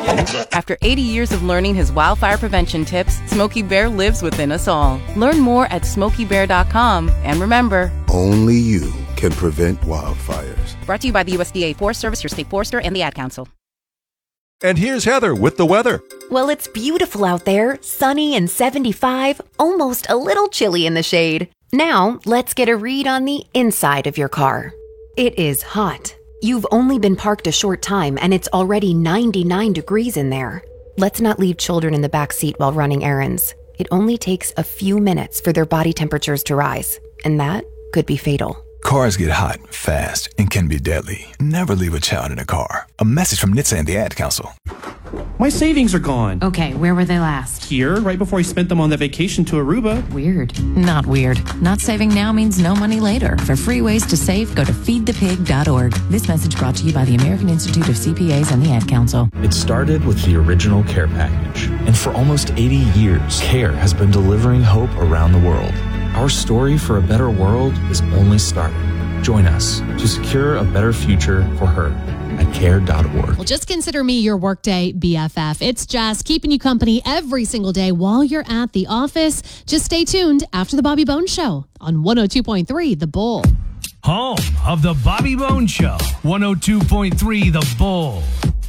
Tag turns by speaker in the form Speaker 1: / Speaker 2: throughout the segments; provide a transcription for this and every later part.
Speaker 1: After 80 years of learning his wildfire prevention tips, Smokey Bear lives within us all. Learn more at SmokeyBear.com. And remember,
Speaker 2: only you can prevent wildfires.
Speaker 1: Brought to you by the USDA Forest Service, your state forester, and the Ad Council.
Speaker 3: And here's Heather with the weather.
Speaker 4: Well, it's beautiful out there, sunny and 75, almost a little chilly in the shade. Now, let's get a read on the inside of your car. It is hot. You've only been parked a short time and it's already 99 degrees in there. Let's not leave children in the back seat while running errands. It only takes a few minutes for their body temperatures to rise, and that could be fatal.
Speaker 5: Cars get hot, fast, and can be deadly. Never leave a child in a car. A message from NHTSA and the Ad Council.
Speaker 6: My savings are gone.
Speaker 7: Okay, where were they last?
Speaker 6: Here, right before I spent them on that vacation to Aruba.
Speaker 7: Weird. Not weird. Not saving now means no money later. For free ways to save, go to feedthepig.org. This message brought to you by the American Institute of CPAs and the Ad Council.
Speaker 8: It started with the original CARE package. And for almost 80 years, CARE has been delivering hope around the world. Our story for a better world is only starting. Join us to secure a better future for her at care.org.
Speaker 9: Well, just consider me your workday BFF. It's Jess keeping you company every single day while you're at the office. Just stay tuned after the Bobby Bones Show on 102.3 The Bull.
Speaker 10: Home of the Bobby Bones Show, 102.3 The Bull.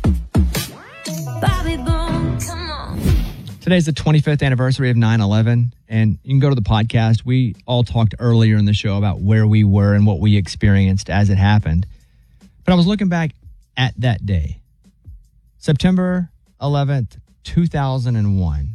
Speaker 11: Bobby Bones, come on.
Speaker 12: Today's the 25th anniversary of 9/11, and you can go to the podcast. We all talked earlier in the show about where we were and what we experienced as it happened. But I was looking back at that day, September 11th, 2001.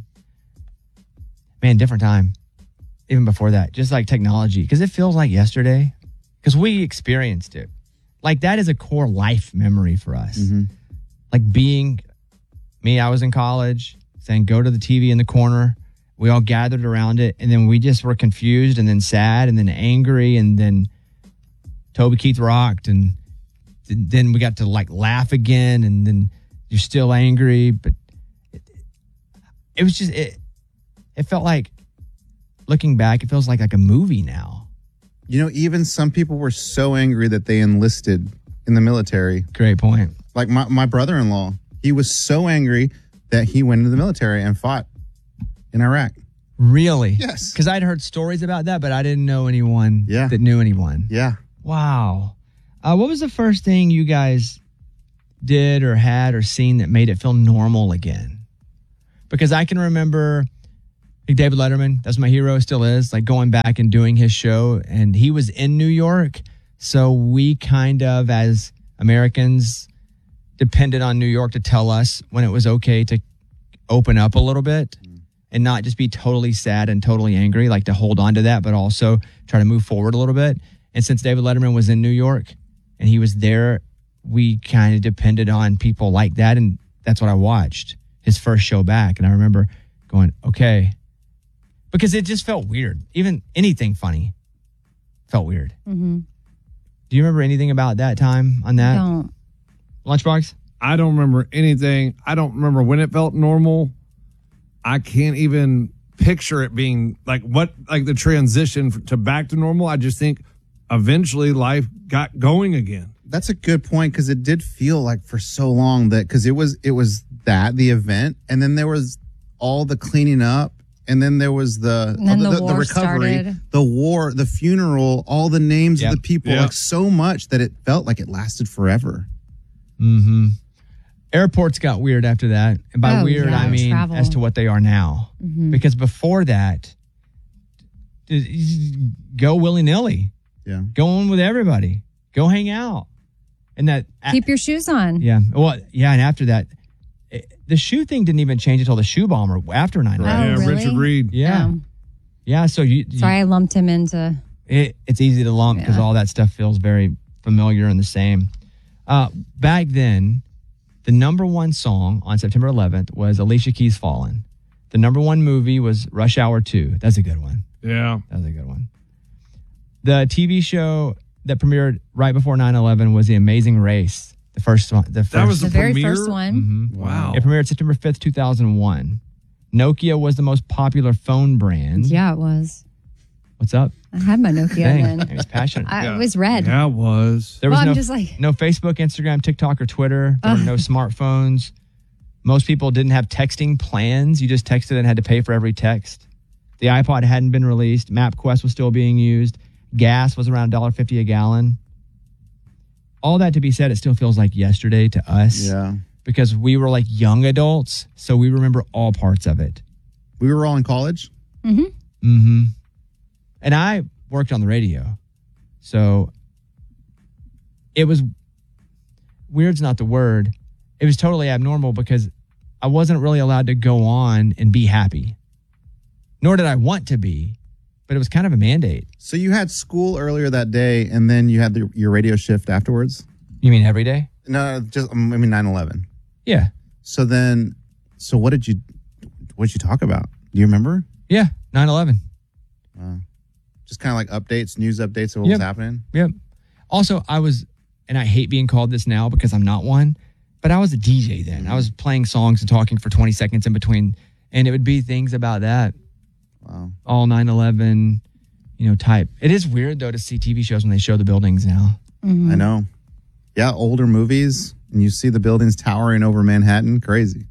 Speaker 12: Man, different time. Even before that, just like technology, because it feels like yesterday, because we experienced it. Like that is a core life memory for us. Mm-hmm. Like being me, I was in college, saying go to the TV in the corner. We all gathered around it, and then we just were confused and then sad and then angry, and then Toby Keith rocked, and then we got to like laugh again, and then you're still angry. But it was just, it felt like, looking back, it feels like a movie now.
Speaker 13: You know, even some people were so angry that they enlisted in the military.
Speaker 12: Great point.
Speaker 13: Like my brother-in-law, he was so angry that he went into the military and fought in Iraq.
Speaker 12: Really?
Speaker 13: Yes.
Speaker 12: Because I'd heard stories about that, but I didn't know anyone that knew anyone.
Speaker 13: Yeah.
Speaker 12: Wow. What was the first thing you guys did or had or seen that made it feel normal again? Because I can remember like David Letterman, that's my hero, still is, like going back and doing his show, and he was in New York. So we kind of, as Americans, depended on New York to tell us when it was okay to open up a little bit and not just be totally sad and totally angry, like to hold on to that, but also try to move forward a little bit. And since David Letterman was in New York and he was there, we kind of depended on people like that. And that's what I watched, his first show back. And I remember going, okay, because it just felt weird. Even anything funny felt weird.
Speaker 14: Mm-hmm.
Speaker 12: Do you remember anything about that time on that?
Speaker 14: I don't.
Speaker 12: Lunchbox?
Speaker 15: I don't remember anything. I don't remember when it felt normal. I can't even picture it being like the transition to back to normal. I just think eventually life got going again.
Speaker 13: That's a good point, because it did feel like for so long that, because it was the event, and then there was all the cleaning up, and then there was the recovery,
Speaker 14: started.
Speaker 13: the war, the funeral, all the names of the people, like so much that it felt like it lasted forever.
Speaker 12: Mm-hmm. Airports got weird after that. And by weird, I mean travel. As to what they are now. Mm-hmm. Because before that, go willy-nilly.
Speaker 13: Yeah.
Speaker 12: Go on with everybody. Go hang out. And that
Speaker 14: keep your shoes on.
Speaker 12: Yeah. Well, yeah, and after that, the shoe thing didn't even change until the shoe bomber after 9/11.
Speaker 14: Oh, yeah, really?
Speaker 15: Richard Reed.
Speaker 12: Yeah. Yeah, so
Speaker 14: sorry, I lumped him into...
Speaker 12: It's easy to lump because all that stuff feels very familiar and the same. Back then, the number one song on September 11th was Alicia Keys' Fallen. The number one movie was Rush Hour 2. That's a good one.
Speaker 15: Yeah.
Speaker 12: That was a good one. The TV show that premiered right before 9/11 was The Amazing Race. The first one.
Speaker 14: That was the very first one.
Speaker 12: Mm-hmm. Wow. It premiered September 5th, 2001. Nokia was the most popular phone brand.
Speaker 14: Yeah, it was.
Speaker 12: What's up?
Speaker 14: I had my Nokia then.
Speaker 12: He was passionate.
Speaker 14: It was red.
Speaker 15: Yeah, it was.
Speaker 12: There was
Speaker 14: I'm
Speaker 12: no,
Speaker 14: just like...
Speaker 12: no Facebook, Instagram, TikTok, or Twitter. There were no smartphones. Most people didn't have texting plans. You just texted and had to pay for every text. The iPod hadn't been released. MapQuest was still being used. Gas was around $1.50 a gallon. All that to be said, it still feels like yesterday to us.
Speaker 13: Yeah.
Speaker 12: Because we were like young adults, so we remember all parts of it.
Speaker 13: We were all in college?
Speaker 12: And I worked on the radio. So it was, weird's not the word. It was totally abnormal because I wasn't really allowed to go on and be happy. Nor did I want to be, but it was kind of a mandate.
Speaker 13: So you had school earlier that day, and then you had your radio shift afterwards?
Speaker 12: You mean every day?
Speaker 13: No, just 9/11.
Speaker 12: Yeah.
Speaker 13: So what did you talk about? Do you remember?
Speaker 12: Yeah, 9/11.
Speaker 13: Just kind of like updates, news updates of what was happening?
Speaker 12: Yep. Also, and I hate being called this now because I'm not one, but I was a DJ then. I was playing songs and talking for 20 seconds in between, and it would be things about that.
Speaker 13: Wow.
Speaker 12: All 9/11, type. It is weird, though, to see TV shows when they show the buildings now.
Speaker 13: I know. Yeah, older movies, and you see the buildings towering over Manhattan. Crazy.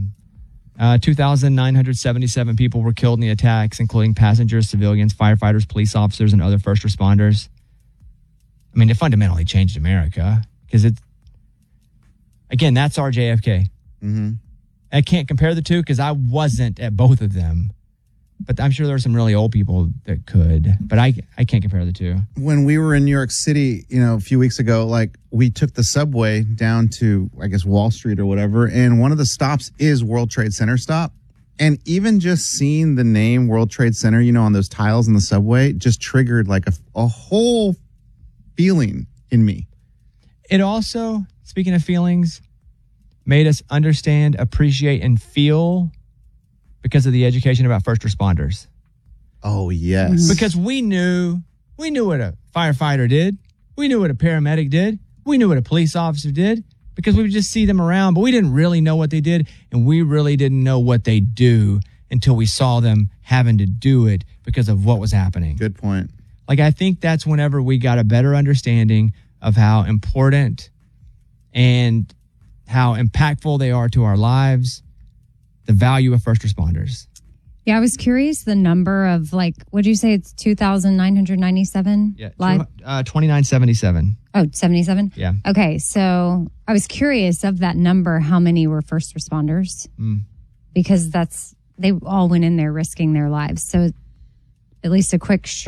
Speaker 12: 2,977 people were killed in the attacks, including passengers, civilians, firefighters, police officers, and other first responders. I mean, it fundamentally changed America because that's our JFK. I can't compare the two because I wasn't at both of them. But I'm sure there are some really old people that could. But I can't compare the two.
Speaker 13: When we were in New York City, a few weeks ago, we took the subway down to, I guess, Wall Street or whatever. And one of the stops is World Trade Center stop. And even just seeing the name World Trade Center, on those tiles in the subway, just triggered like a whole feeling in me.
Speaker 12: It also, speaking of feelings, made us understand, appreciate, and feel because of the education about first responders.
Speaker 13: Oh, yes.
Speaker 12: Because we knew what a firefighter did. We knew what a paramedic did. We knew what a police officer did because we would just see them around, but we didn't really know what they did, and we really didn't know what they do until we saw them having to do it because of what was happening.
Speaker 13: Good point.
Speaker 12: I think that's whenever we got a better understanding of how important and how impactful they are to our lives, the value of first responders.
Speaker 14: Yeah, I was curious the number of would you say it's 2,997 live?
Speaker 12: 2,977.
Speaker 14: Oh, 77?
Speaker 12: Yeah.
Speaker 14: Okay, so I was curious of that number, how many were first responders? Because they all went in there risking their lives. So at least a quick